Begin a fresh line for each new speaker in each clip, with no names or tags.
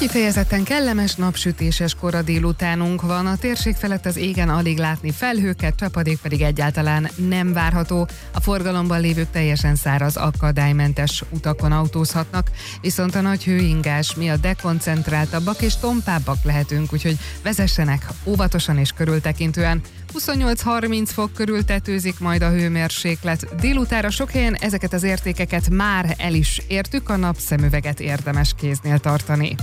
Kifejezetten kellemes napsütéses kora délutánunk van, a térség felett az égen alig látni felhőket, csapadék pedig egyáltalán nem várható. A forgalomban lévők teljesen száraz, akadálymentes utakon autózhatnak, viszont a nagy hőingás miatt dekoncentráltabbak és tompábbak lehetünk, úgyhogy vezessenek óvatosan és körültekintően. 28-30 fok körül tetőzik majd a hőmérséklet. Délutára sok helyen ezeket az értékeket már el is értük, a napszemüveget érdemes kéznél tartani.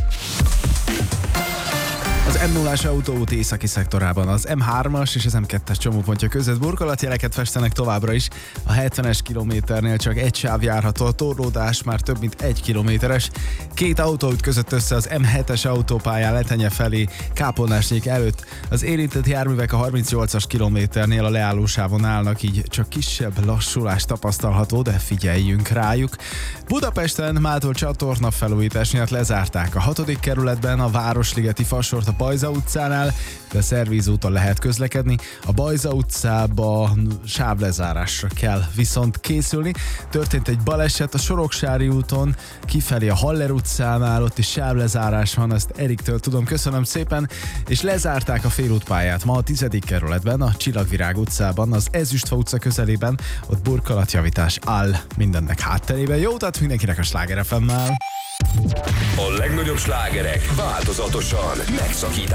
Az M0-as autóút északi szektorában az M3-as és az M2-es csomópontja között burkolatjeleket festenek továbbra is. A 70-es kilométernél csak egy sáv járható, a torlódás már több mint 1 kilométeres. Két autóút között össze az M7-es autópályán Letenye felé, Kápolnásnyék előtt. Az érintett járművek a 38-as kilométernél a leállósávon állnak, így csak kisebb lassulás tapasztalható, de figyeljünk rájuk. Budapesten mától csatorna felújítás miatt lezárták a 6. kerületben a Városligeti fasort a Bajza utcánál, de a Szervíz úton lehet közlekedni. A Bajza utcába sávlezárásra kell viszont készülni. Történt egy baleset a Soroksári úton, kifelé a Haller utcánál, ott is sávlezárás van, ezt Eriktől tudom, köszönöm szépen, és lezárták a félútpályát ma a 10. kerületben, a Csillagvirág utcában, az Ezüstfa utca közelében, ott burkolatjavítás áll mindennek hátterében. Jó utat mindenkinek a Sláger FM-mel!
A legnagyobb slágerek változatosan megszakítják